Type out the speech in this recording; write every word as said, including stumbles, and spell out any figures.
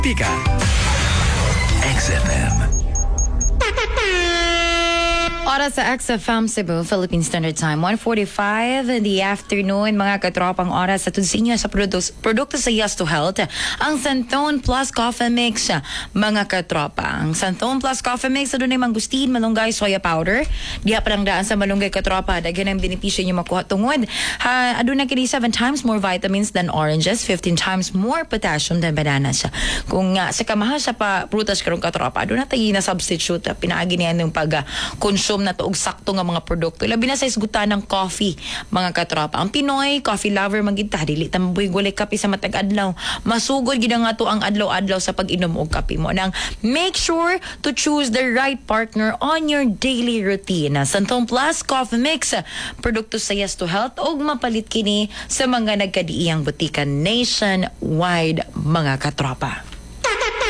Tika. X F M. Oras sa X F M Cebu, Philippine Standard Time, one forty-five in the afternoon. Mga katropang oras sa tudsinyo sa produkto, produkto sa Yes to Health, ang Santone Plus Coffee Mix. Mga katropa, ang Santone Plus Coffee Mix, doon ay mangustin, malunggay, soya powder. Diya pa lang daan sa malunggay katropa, daghan ang benepisyo nyo makuha tungod. Ha, aduna kini seven times more vitamins than oranges, fifteen times more potassium than bananas. Kung uh, sa kamaha sa pa prutas karong katropa, doon na tayo na substitute, uh, pinaagi niya yung pag-consume na to og sakto nga mga produkto. Labi na sa isgutan ng coffee, mga katropa. Ang Pinoy, coffee lover magita, dili tamboy gulay kape sa matag adlaw. Masugod gid nga to ang adlaw-adlaw sa pag-inom og kape mo. Nang make sure to choose the right partner on your daily routine. Santone Plus Coffee Mix, produkto sa Yes to Health og mapalit kini sa mga nagkadiiyang butika nationwide, mga katropa.